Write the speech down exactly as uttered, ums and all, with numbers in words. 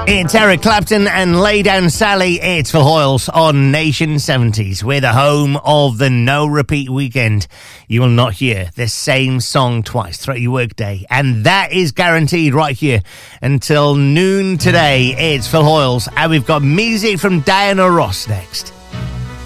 It's Eric Clapton and Lay Down Sally. It's Phil Hoyles on Nation seventies. We're the home of the no repeat weekend. You will not hear the same song twice throughout your workday, and that is guaranteed right here until noon today. It's Phil Hoyles, and we've got music from Diana Ross next.